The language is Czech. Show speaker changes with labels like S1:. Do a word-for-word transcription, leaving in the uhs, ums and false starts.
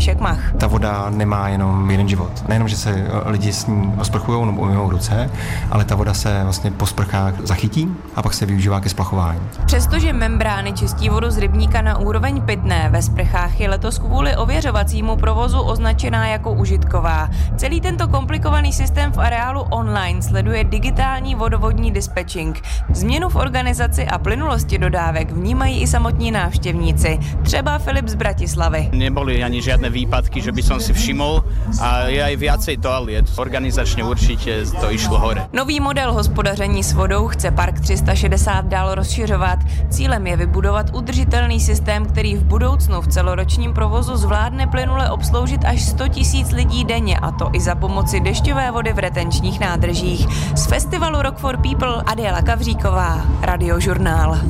S1: František Mach.
S2: Ta voda nemá jenom jeden život. Nejenom, že se lidi s ní osprchují nebo umyjou ruce, ale ta voda se vlastně po sprchách zachytí a pak se využívá ke splachování.
S1: Přestože membrány čistí vodu z rybníka na úroveň pitné, ve sprchách je letos kvůli ověřovacímu provozu označená jako užitková. Celý tento komplikovaný systém v areálu online sleduje digitální vodovodní dispečing. Změnu v organizaci a plynulosti dodávek vnímají i samotní návštěvníci, třeba Filip z Bratislavy.
S3: Neboli ani žiadne výpadky, že by som si všimol a je aj viacej toaliet. Organizačne určite to išlo hore.
S1: Nový model hospodaření s vodou chce Park tři sta šedesát dál rozšiřovat. Cílem je vybudovat udržitelný systém, který v budoucnu v celoročním provozu zvládne plynule obsloužit až sto tisíc lidí denně, a to i za pomoci dešťové vody v retenčních nádržích. Z festivalu Rock for People Adéla Kavříková, Radiožurnál.